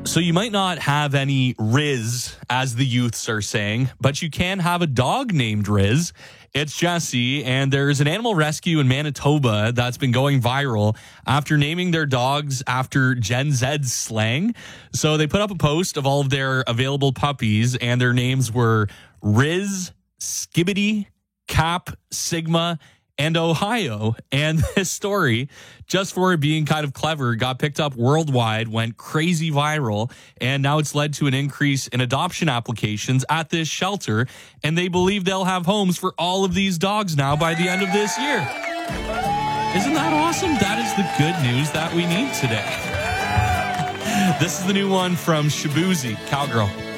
So you might not have any Riz, as the youths are saying, but you can have a dog named Riz. It's Jesse, and there's an animal rescue in Manitoba that's been going viral after naming their dogs after Gen Z's slang. So they put up a post of all of their available puppies, and their names were Riz, Skibbity, Cap, Sigma, and Ohio. And this story, just for it being kind of clever, got picked up worldwide, went crazy viral, and now it's led to an increase in adoption applications at this shelter. And they believe they'll have homes for all of these dogs now by the end of this year. Isn't that awesome? That is the good news that we need today. This is the new one from Shabuzi, Cowgirl.